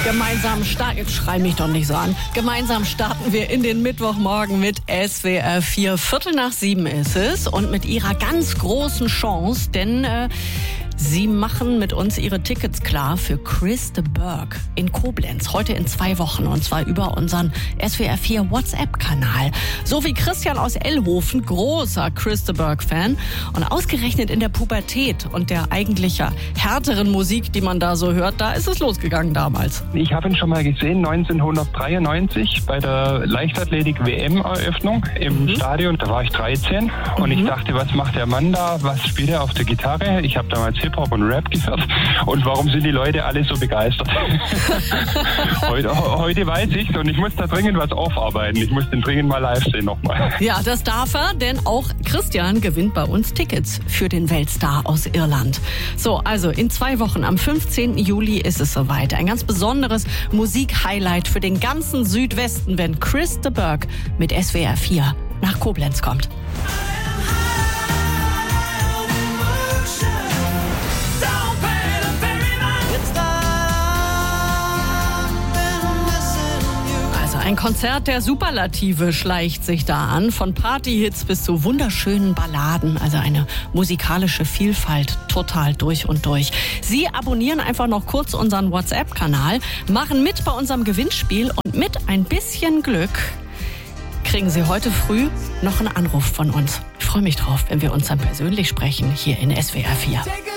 Gemeinsam starten, jetzt schrei mich doch nicht so an. Gemeinsam starten wir in den Mittwochmorgen mit SWR 4. 6:45 ist es und mit ihrer ganz großen Chance, denn sie machen mit uns ihre Tickets klar für Chris de Burgh in Koblenz. Heute in 2 Wochen und zwar über unseren SWR 4 WhatsApp-Kanal. So wie Christian aus Ellhofen, großer Chris de Burgh-Fan. Und ausgerechnet in der Pubertät und der eigentlich härteren Musik, die man da so hört, da ist es losgegangen damals. Ich habe ihn schon mal gesehen, 1993 bei der Leichtathletik-WM-Eröffnung im Stadion. Da war ich 13 und ich dachte, was macht der Mann da? Was spielt er auf der Gitarre? Ich habe damals Hip-Hop und Rap gehört. Und warum sind die Leute alle so begeistert? Heute weiß ich's und ich muss da dringend was aufarbeiten. Ich muss den dringend mal live sehen nochmal. Ja, das darf er, denn auch Christian gewinnt bei uns Tickets für den Weltstar aus Irland. So, also in 2 Wochen, am 15. Juli ist es soweit. Ein ganz besonderes Musik-Highlight für den ganzen Südwesten, wenn Chris de Burgh mit SWR 4 nach Koblenz kommt. Ein Konzert der Superlative schleicht sich da an, von Partyhits bis zu wunderschönen Balladen, also eine musikalische Vielfalt total durch und durch. Sie abonnieren einfach noch kurz unseren WhatsApp-Kanal, machen mit bei unserem Gewinnspiel und mit ein bisschen Glück kriegen Sie heute früh noch einen Anruf von uns. Ich freue mich drauf, wenn wir uns dann persönlich sprechen hier in SWR 4.